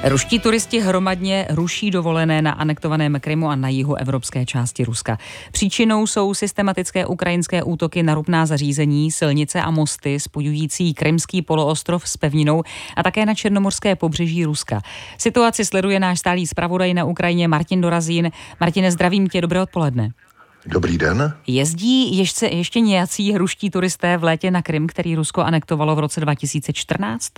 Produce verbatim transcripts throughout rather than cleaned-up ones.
Ruští turisti hromadně ruší dovolené na anektovaném Krymu a na jihu evropské části Ruska. Příčinou jsou systematické ukrajinské útoky na ropná zařízení, silnice a mosty spojující Krymský poloostrov s pevninou a také na černomorské pobřeží Ruska. Situaci sleduje náš stálý zpravodaj na Ukrajině Martin Dorazín. Martine, zdravím tě, dobré odpoledne. Dobrý den. Jezdí ještě, ještě nějací ruští turisté v létě na Krym, který Rusko anektovalo v roce dva tisíce čtrnáct?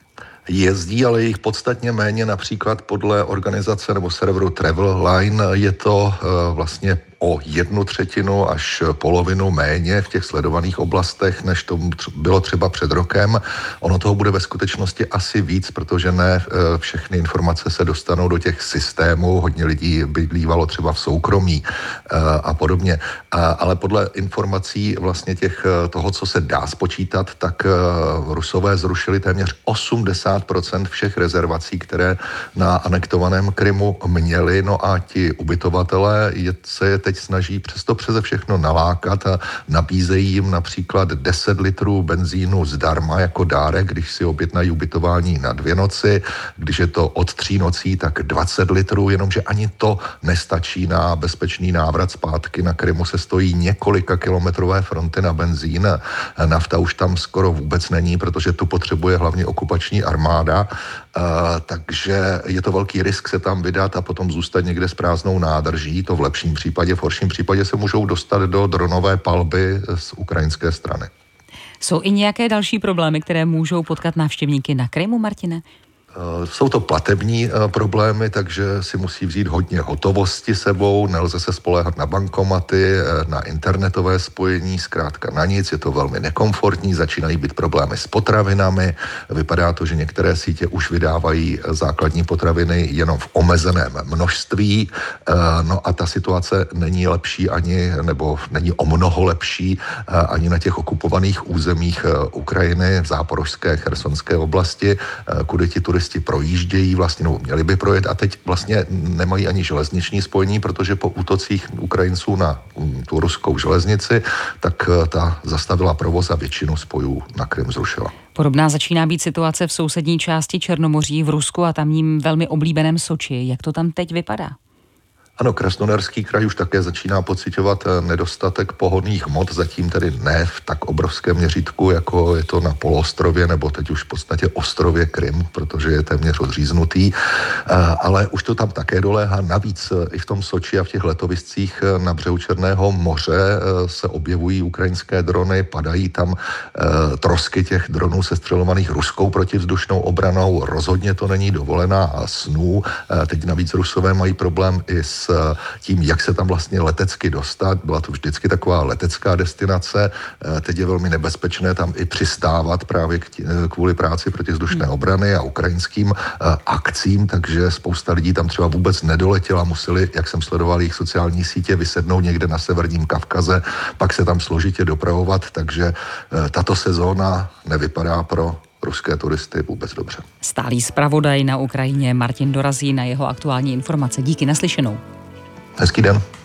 Jezdí, ale jich podstatně méně, například podle organizace nebo serveru Travel Line je to uh, vlastně o jednu třetinu až polovinu méně v těch sledovaných oblastech, než to bylo třeba před rokem. Ono toho bude ve skutečnosti asi víc, protože ne všechny informace se dostanou do těch systémů. Hodně lidí bydlívalo třeba v soukromí a podobně. Ale podle informací vlastně těch toho, co se dá spočítat, tak Rusové zrušili téměř osmdesát procent všech rezervací, které na anektovaném Krymu měli. No a ti ubytovatelé je, se je teď snaží přesto přeze všechno nalákat a nabízejí jim například deset litrů benzínu zdarma jako dárek, když si objednají ubytování na dvě noci. Když je to od tří nocí, tak dvacet litrů, jenomže ani to nestačí na bezpečný návrat zpátky. Na Krymu se stojí několika kilometrové fronty na benzín. Nafta už tam skoro vůbec není, protože tu potřebuje hlavně okupační armáda. Uh, takže je to velký risk se tam vydat a potom zůstat někde s prázdnou nádrží. To v lepším případě, v horším případě se můžou dostat do dronové palby z ukrajinské strany. Jsou i nějaké další problémy, které můžou potkat návštěvníky na Krymu, Martine? Jsou to platební problémy, takže si musí vzít hodně hotovosti sebou, nelze se spoléhat na bankomaty, na internetové spojení, zkrátka na nic, je to velmi nekomfortní, začínají být problémy s potravinami, vypadá to, že některé sítě už vydávají základní potraviny jenom v omezeném množství, no a ta situace není lepší ani, nebo není o mnoho lepší ani na těch okupovaných územích Ukrajiny, v záporožské, chersonské oblasti, kudy ti turisti projíždějí, vlastně no, měli by projet a teď vlastně nemají ani železniční spojení, protože po útocích Ukrajinců na tu ruskou železnici, tak ta zastavila provoz a většinu spojů na Krym zrušila. Podobná začíná být situace v sousední části Černomoří v Rusku a tamním velmi oblíbeném Soči. Jak to tam teď vypadá? Ano, Krasnodarský kraj už také začíná pociťovat nedostatek pohonných hmot, zatím tedy ne v tak obrovském měřítku, jako je to na poloostrově, nebo teď už v podstatě ostrově Krym, protože je téměř odříznutý, ale už to tam také doléhá. Navíc i v tom Soči a v těch letoviscích na břehu Černého moře se objevují ukrajinské drony, padají tam trosky těch dronů sestřelovaných ruskou protivzdušnou obranou, rozhodně to není dovolená snů. Teď navíc Rusové mají problém i s tím, jak se tam vlastně letecky dostat. Byla to vždycky taková letecká destinace. Teď je velmi nebezpečné tam i přistávat právě kvůli práci protivzdušné obrany a ukrajinským akcím, takže spousta lidí tam třeba vůbec nedoletěla, museli, jak jsem sledoval jejich sociální sítě, vysednout někde na severním Kavkaze, pak se tam složitě dopravovat, takže tato sezóna nevypadá pro ruské turisty vůbec dobře. Stálý zpravodaj na Ukrajině Martin Dorazín na jeho aktuální informace. Díky, naslyšenou. Hezký den.